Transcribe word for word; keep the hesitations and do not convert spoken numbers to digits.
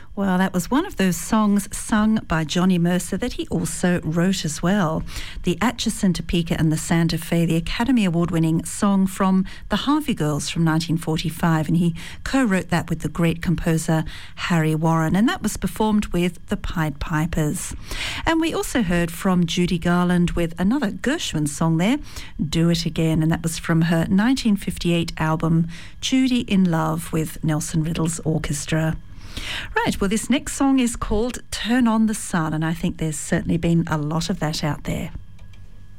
Well, that was one of those songs sung by Johnny Mercer that he also wrote as well. The Atchison, Topeka and the Santa Fe, the Academy Award-winning song from the Harvey Girls from nineteen forty-five, and he co-wrote that with the great composer Harry Warren, and that was performed with the Pied Pipers. And we also heard from Judy Garland with another Gershwin song there, Do It Again, and that was from her nineteen fifty-eight album Judy in Love with Nelson Riddle's Orchestra. Right, well, this next song is called Turn on the Sun, and I think there's certainly been a lot of that out there.